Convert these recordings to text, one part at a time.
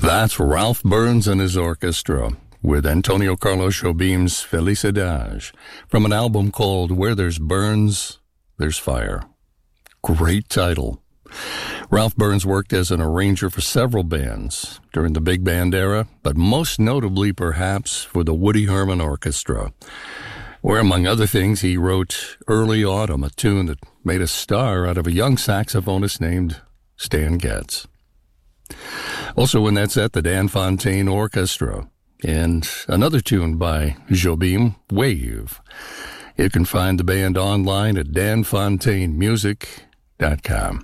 That's Ralph Burns and his orchestra with Antonio Carlos Jobim's Felicidade from an album called Where There's Burns, There's Fire. Great title. Ralph Burns worked as an arranger for several bands during the big band era, but most notably perhaps for the Woody Herman Orchestra, where, among other things, he wrote Early Autumn, a tune that made a star out of a young saxophonist named Stan Getz. Also in that set, the Dan Fontaine Orchestra, and another tune by Jobim, Wave. You can find the band online at danfontainemusic.com.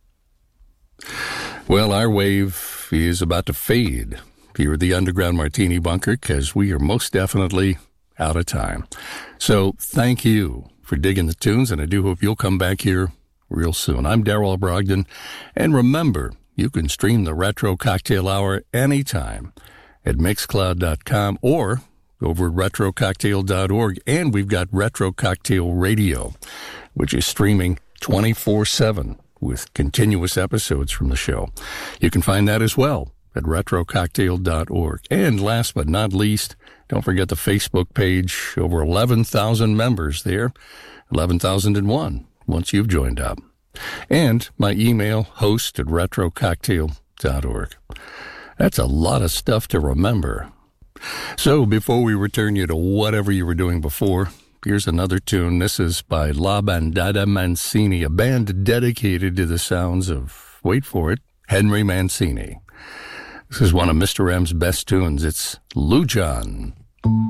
Well, our wave is about to fade here at the Underground Martini Bunker because we are most definitely out of time. So thank you for digging the tunes, and I do hope you'll come back here real soon. I'm Darrell Brogdon, and remember, you can stream the Retro Cocktail Hour anytime at Mixcloud.com or over at RetroCocktail.org, and we've got Retro Cocktail Radio, which is streaming 24/7 with continuous episodes from the show. You can find that as well at RetroCocktail.org. And last but not least, don't forget the Facebook page. Over 11,000 members there, 11,001 once you've joined up. And my email, host at RetroCocktail.org. That's a lot of stuff to remember. So before we return you to whatever you were doing before, here's another tune. This is by La Bandada Mancini, a band dedicated to the sounds of, wait for it, Henry Mancini. This is one of Mr. M's best tunes. It's Lujan.